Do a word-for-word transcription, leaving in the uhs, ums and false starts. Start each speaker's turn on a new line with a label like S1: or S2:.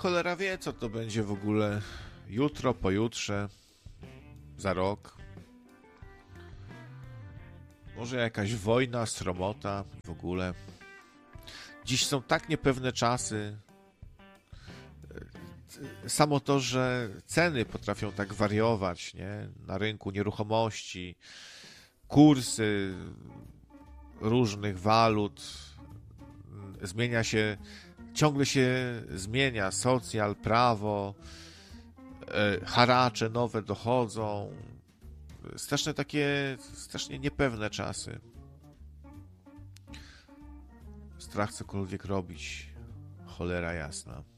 S1: cholera wie, co to będzie w ogóle jutro, pojutrze, za rok. Może jakaś wojna, sromota w ogóle. Dziś są tak niepewne czasy. Samo to, że ceny potrafią tak wariować, nie? Na rynku nieruchomości, kursy różnych walut, zmienia się, ciągle się zmienia socjal, prawo, haracze nowe dochodzą. Straszne takie, strasznie niepewne czasy. Strach cokolwiek robić. Cholera jasna.